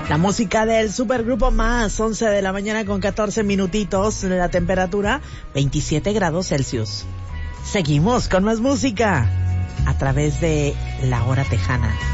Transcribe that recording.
La música del Supergrupo Más, 11 de la mañana con 14 minutitos, la temperatura 27 grados Celsius. Seguimos con más música a través de La Hora Tejana.